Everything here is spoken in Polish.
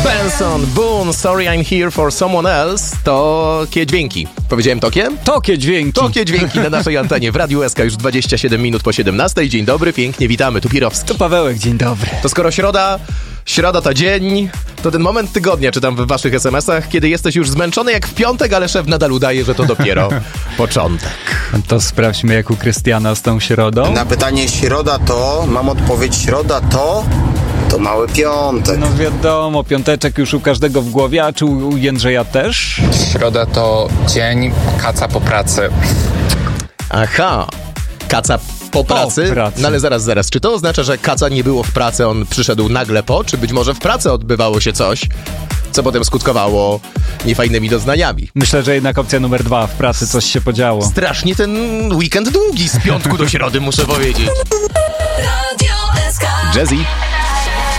Benson, Boone, Sorry I'm Here for Someone Else. Tokie dźwięki. Powiedziałem tokie? Tokie dźwięki. Tokie dźwięki na naszej antenie w Radiu SK już 27 minut po 17. Dzień dobry, pięknie witamy, tu Pirowski. To Pawełek, dzień dobry. To skoro środa to dzień, to ten moment tygodnia, czytam w waszych SMS-ach, kiedy jesteś już zmęczony jak w piątek, ale szef nadal udaje, że to dopiero początek. To sprawdźmy jak u Krystiana z tą środą. Na pytanie środa to, mam odpowiedź środa to mały piątek. No wiadomo, piąteczek już u każdego w głowie, a czy u Jędrzeja też? Środa to dzień kaca po pracy. Aha, kaca po pracy? Po pracy. No ale zaraz, czy to oznacza, że kaca nie było w pracy, on przyszedł nagle po, czy być może w pracy odbywało się coś, co potem skutkowało niefajnymi doznaniami? Myślę, że jednak opcja numer 2, w pracy coś się podziało. Strasznie ten weekend długi, z piątku do środy, muszę powiedzieć. Radio SK. Jazzy.